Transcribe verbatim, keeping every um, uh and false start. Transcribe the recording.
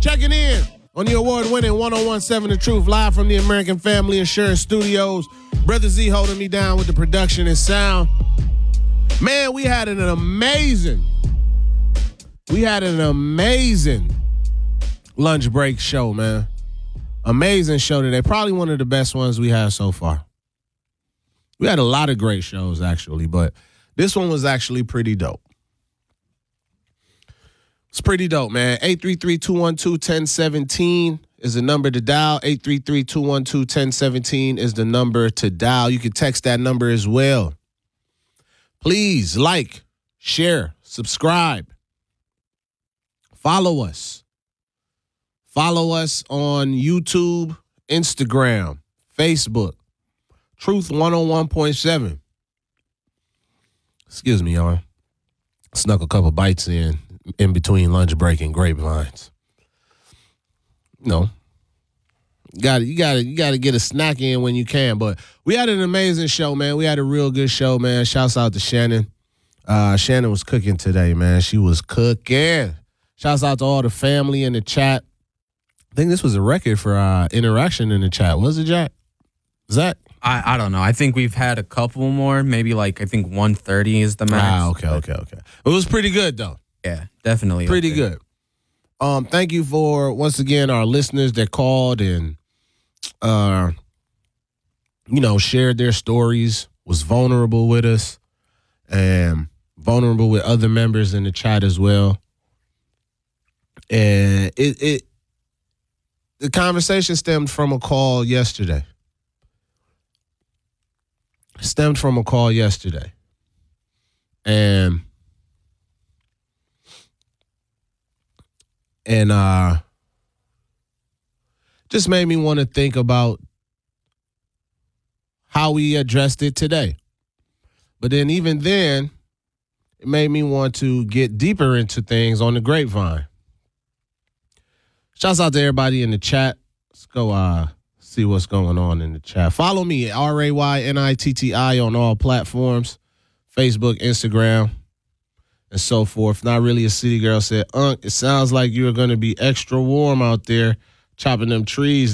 Checking in on the award-winning one oh one point seven The Truth, live from the American Family Insurance Studios. Brother Z holding me down with the production and sound. Man, we had an amazing, we had an amazing lunch break show, man. Amazing show today. Probably one of the best ones we had so far. We had a lot of great shows, actually, but this one was actually pretty dope. It's pretty dope, man. eight three three, two one two, one oh one seven is the number to dial. eight three three, two one two, one oh one seven is the number to dial. You can text that number as well. Please like, share, subscribe. Follow us. Follow us on YouTube, Instagram, Facebook. Truth one oh one point seven. Excuse me, y'all. Snuck a couple bites in. in between lunch break and grapevines. No. Got you got to you got to get a snack in when you can, but we had an amazing show, man. We had a real good show, man. Shouts out to Shannon. Uh, Shannon was cooking today, man. She was cooking. Shouts out to all the family in the chat. I think this was a record for uh, interaction in the chat. Was it, Jack? Zach? I, I don't know. I think we've had a couple more. Maybe like I think one thirty is the max. Ah, okay, okay, okay. It was pretty good though. Yeah, definitely. Pretty good. Um, thank you for, once again, our listeners that called and, uh, you know, shared their stories, was vulnerable with us, and vulnerable with other members in the chat as well. And it, it the conversation stemmed from a call yesterday. Stemmed from a call yesterday. And... And uh, just made me want to think about how we addressed it today. But then even then, it made me want to get deeper into things on the grapevine. Shouts out to everybody in the chat. Let's go uh, see what's going on in the chat. Follow me, R A Y N I T T I, on all platforms, Facebook, Instagram, and so forth. Not Really a City Girl said, Unc, it sounds like you're going to be extra warm out there chopping them trees